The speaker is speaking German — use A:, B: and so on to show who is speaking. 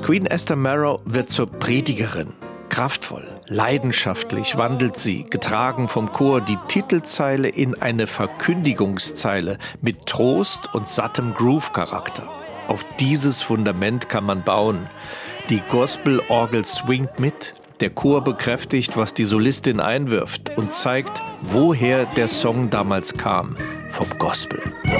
A: Queen Esther Marrow wird zur Predigerin. Kraftvoll, leidenschaftlich wandelt sie, getragen vom Chor, die Titelzeile in eine Verkündigungszeile mit Trost und sattem Groove-Charakter. Auf dieses Fundament kann man bauen. Die Gospel-Orgel swingt mit, der Chor bekräftigt, was die Solistin einwirft und zeigt, woher der Song damals kam, vom Gospel.